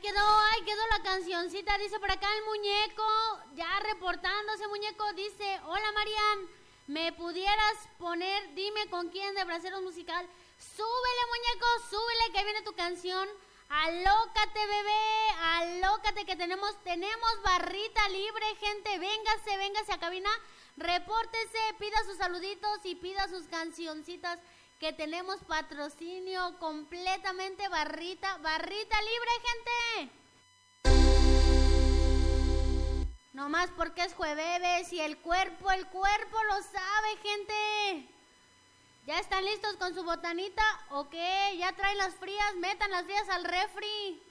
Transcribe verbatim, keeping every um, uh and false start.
quedó, ahí quedó la cancioncita. Dice por acá el muñeco, ya reportándose, muñeco. Dice, hola Marian, ¿me pudieras poner, dime con quién de Braceros Musical? Súbele, muñeco, súbele que viene tu canción. Alócate, bebé, alócate que tenemos, tenemos barrita libre, gente. Véngase, véngase a cabina, repórtese, pida sus saluditos y pida sus cancioncitas. Que tenemos patrocinio completamente barrita, barrita libre, gente. No más porque es jueves y el cuerpo, el cuerpo lo sabe, gente. ¿Ya están listos con su botanita o qué? ¿Ya traen las frías? Metan las frías al refri.